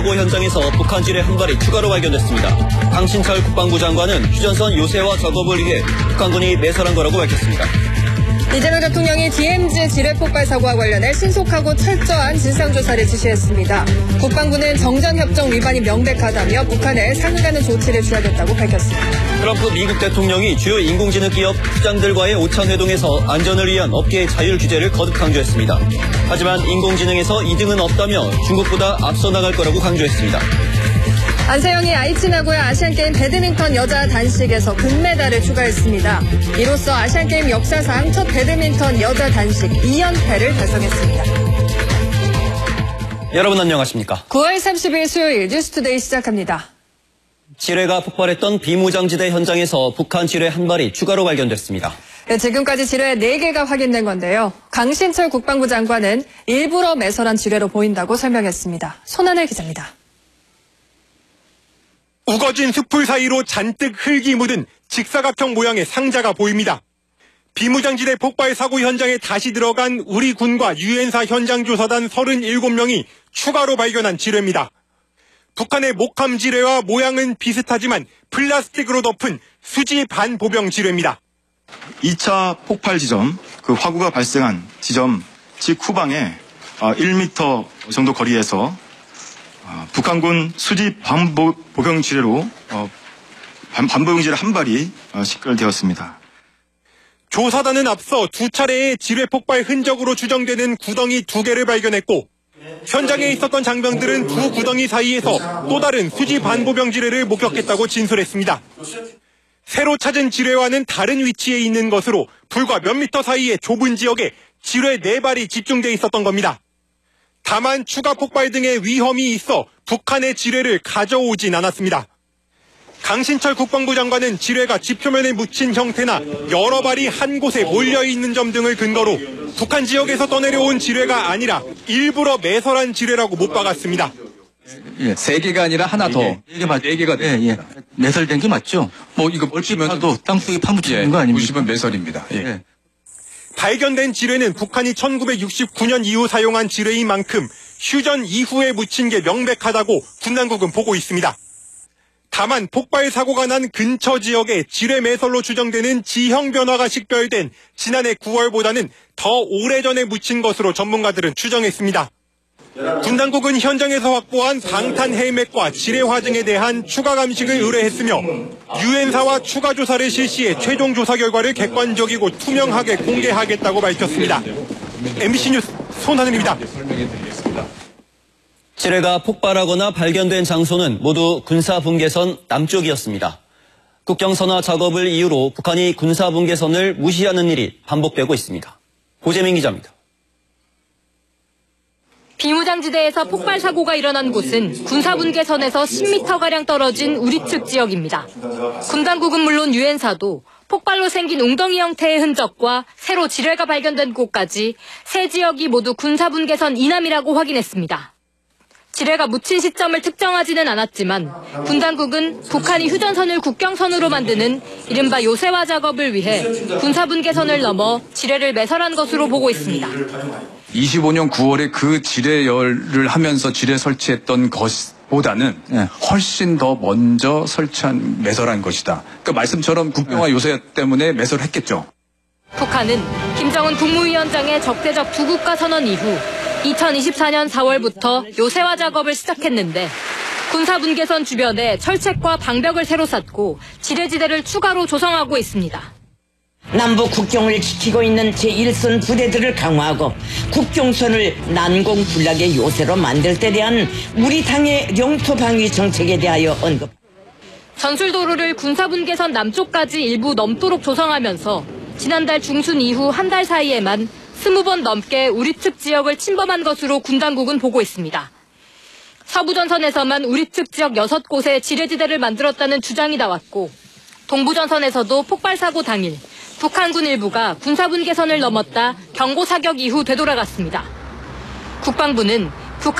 사고 현장에서 북한 지뢰 한 발이 추가로 발견됐습니다. 강신철 국방부 장관은 휴전선 요새화 작업을 위해 북한군이 매설한 거라고 밝혔습니다. 이재명 대통령이 DMZ 지뢰 폭발 사고와 관련해 신속하고 철저한 진상조사를 지시했습니다. 국방부는 정전협정 위반이 명백하다며 북한에 상응하는 조치를 취하겠다고 밝혔습니다. 트럼프 미국 대통령이 주요 인공지능 기업 부장들과의 오찬회동에서 안전을 위한 업계의 자율 규제를 거듭 강조했습니다. 하지만 인공지능에서 이득은 없다며 중국보다 앞서 나갈 거라고 강조했습니다. 안세영이 아이치 나고야 아시안게임 배드민턴 여자 단식에서 금메달을 추가했습니다. 이로써 아시안게임 역사상 첫 배드민턴 여자 단식 2연패를 달성했습니다. 여러분 안녕하십니까? 9월 30일 수요일 뉴스투데이 시작합니다. 지뢰가 폭발했던 비무장지대 현장에서 북한 지뢰 한 발이 추가로 발견됐습니다. 네, 지금까지 지뢰 4개가 확인된 건데요. 강신철 국방부 장관은 일부러 매설한 지뢰로 보인다고 설명했습니다. 손하늘 기자입니다. 우거진 숲풀 사이로 잔뜩 흙이 묻은 직사각형 모양의 상자가 보입니다. 비무장지대 폭발 사고 현장에 다시 들어간 우리 군과 유엔사 현장조사단 37명이 추가로 발견한 지뢰입니다. 북한의 목함 지뢰와 모양은 비슷하지만 플라스틱으로 덮은 수지 반보병 지뢰입니다. 2차 폭발 지점, 그 화구가 발생한 지점 직후방에 1m 정도 거리에서 북한군 수지 반보병 지뢰로 반보병 지뢰 한 발이 식별되었습니다. 조사단은 앞서 2차례의 지뢰 폭발 흔적으로 추정되는 구덩이 2개를 발견했고 현장에 있었던 장병들은 두 구덩이 사이에서 또 다른 수지 반보병 지뢰를 목격했다고 진술했습니다. 새로 찾은 지뢰와는 다른 위치에 있는 것으로 불과 몇 미터 사이의 좁은 지역에 지뢰 4발이 집중돼 있었던 겁니다. 다만 추가 폭발 등의 위험이 있어 북한의 지뢰를 가져오진 않았습니다. 강신철 국방부 장관은 지뢰가 지표면에 묻힌 형태나 여러 발이 한 곳에 몰려있는 점 등을 근거로 북한 지역에서 떠내려온 지뢰가 아니라 일부러 매설한 지뢰라고 못 박았습니다. 예, 3개가 아니라 하나 더. 4개가 예. 매설된 게 맞죠? 이거 보시면 땅속에 파묻히는 거 아닙니까? 보시면 매설입니다. 예. 발견된 지뢰는 북한이 1969년 이후 사용한 지뢰인 만큼 휴전 이후에 묻힌 게 명백하다고 군 당국은 보고 있습니다. 다만 폭발 사고가 난 근처 지역에 지뢰 매설로 추정되는 지형 변화가 식별된 지난해 9월보다는 더 오래전에 묻힌 것으로 전문가들은 추정했습니다. 군 당국은 현장에서 확보한 방탄 헬멧과 지뢰 화증에 대한 추가 감식을 의뢰했으며 유엔사와 추가 조사를 실시해 최종 조사 결과를 객관적이고 투명하게 공개하겠다고 밝혔습니다. MBC 뉴스 손하늘입니다. 지뢰가 폭발하거나 발견된 장소는 모두 군사분계선 남쪽이었습니다. 국경선화 작업을 이유로 북한이 군사분계선을 무시하는 일이 반복되고 있습니다. 고재민 기자입니다. 비무장지대에서 폭발 사고가 일어난 곳은 군사분계선에서 10m가량 떨어진 우리 측 지역입니다. 군 당국은 물론 유엔사도 폭발로 생긴 웅덩이 형태의 흔적과 새로 지뢰가 발견된 곳까지 세 지역이 모두 군사분계선 이남이라고 확인했습니다. 지뢰가 묻힌 시점을 특정하지는 않았지만 군 당국은 북한이 휴전선을 국경선으로 만드는 이른바 요새화 작업을 위해 군사분계선을 넘어 지뢰를 매설한 것으로 보고 있습니다. 25년 9월에 그 지뢰열을 하면서 지뢰 설치했던 것보다는 훨씬 더 먼저 매설한 것이다. 그러니까 말씀처럼 국경화 요새 때문에 매설을 했겠죠. 북한은 김정은 국무위원장의 적대적 두 국가 선언 이후 2024년 4월부터 요새화 작업을 시작했는데 군사분계선 주변에 철책과 방벽을 새로 쌓고 지뢰지대를 추가로 조성하고 있습니다. 남북 국경을 지키고 있는 제1선 부대들을 강화하고 국경선을 난공불락의 요새로 만들 때 대한 우리 당의 영토 방위 정책에 대하여 언급. 전술도로를 군사분계선 남쪽까지 일부 넘도록 조성하면서 지난달 중순 이후 한 달 사이에만 20번 넘게 우리 측 지역을 침범한 것으로 군 당국은 보고 있습니다. 서부전선에서만 우리 측 지역 6곳에 지뢰지대를 만들었다는 주장이 나왔고 동부전선에서도 폭발 사고 당일 북한군 일부가 군사분계선을 넘었다 경고 사격 이후 되돌아갔습니다. 국방부는